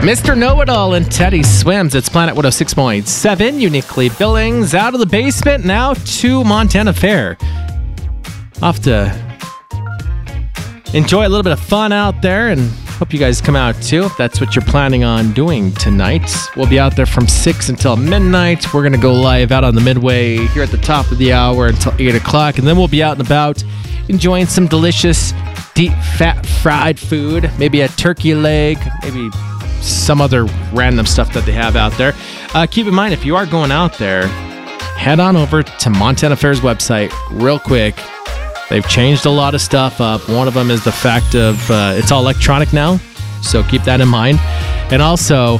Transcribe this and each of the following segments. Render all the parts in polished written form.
Mr. Know-It-All and Teddy Swims. It's Planet 106.7. Uniquely Billings out of the basement now to Montana Fair. Off to enjoy a little bit of fun out there, and hope you guys come out too if that's what you're planning on doing tonight. We'll be out there from 6 until midnight. We're going to go live out on the Midway here at the top of the hour until 8 o'clock, and then we'll be out and about enjoying some delicious deep fat fried food, maybe a turkey leg, maybe some other random stuff that they have out there. Keep in mind, if you are going out there, head on over to Montana Fair's website real quick. They've changed a lot of stuff up. One of them is the fact of it's all electronic now, so keep that in mind. And also,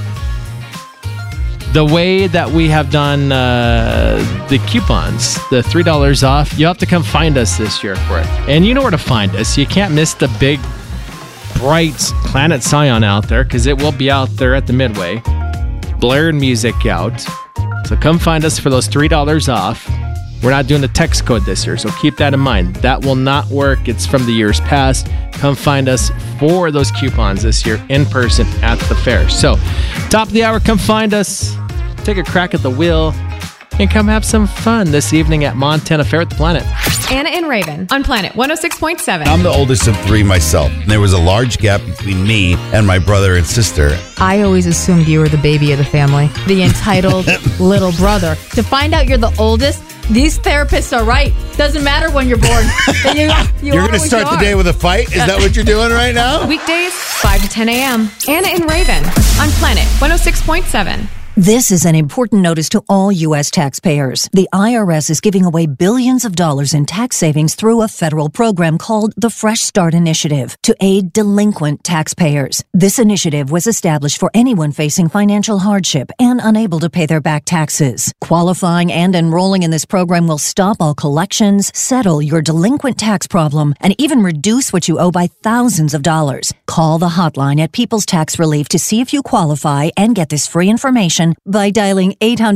the way that we have done the coupons, the $3 off, you have to come find us this year for it. And you know where to find us. You can't miss the big, bright Planet Scion out there, because it will be out there at the Midway, blaring music out. So come find us for those $3 off. We're not doing the text code this year, so keep that in mind. That will not work. It's from the years past. Come find us for those coupons this year in person at the fair. So, top of the hour, come find us, take a crack at the wheel, and come have some fun this evening at Montana Fair at the Planet. Anna and Raven on Planet 106.7. I'm the oldest of three myself. There was a large gap between me and my brother and sister. I always assumed you were the baby of the family, the entitled little brother. To find out you're the oldest, these therapists are right. Doesn't matter when you're born. You're going to start the day with a fight? Is that what you're doing right now? Weekdays, 5 to 10 a.m. Anna and Raven on Planet 106.7. This is an important notice to all U.S. taxpayers. The IRS is giving away billions of dollars in tax savings through a federal program called the Fresh Start Initiative to aid delinquent taxpayers. This initiative was established for anyone facing financial hardship and unable to pay their back taxes. Qualifying and enrolling in this program will stop all collections, settle your delinquent tax problem, and even reduce what you owe by thousands of dollars. Call the hotline at People's Tax Relief to see if you qualify and get this free information by dialing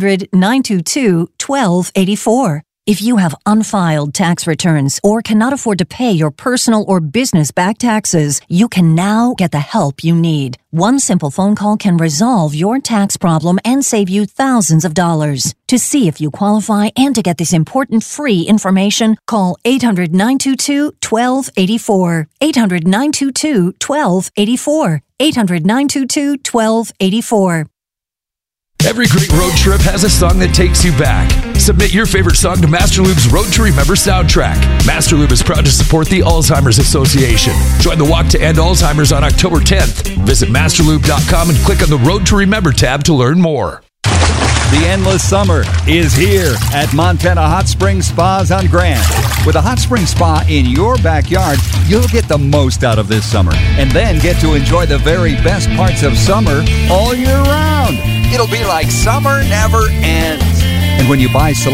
800-922-1284. If you have unfiled tax returns or cannot afford to pay your personal or business back taxes, you can now get the help you need. One simple phone call can resolve your tax problem and save you thousands of dollars. To see if you qualify and to get this important free information, call 800-922-1284. 800-922-1284. 800-922-1284. Every great road trip has a song that takes you back. Submit your favorite song to Master Lube's Road to Remember soundtrack. Master Lube is proud to support the Alzheimer's Association. Join the Walk to End Alzheimer's on October 10th. Visit masterlube.com and click on the Road to Remember tab to learn more. The endless summer is here at Montana Hot Springs Spas on Grand. With a hot spring spa in your backyard, you'll get the most out of this summer and then get to enjoy the very best parts of summer all year round. It'll be like summer never ends. And when you buy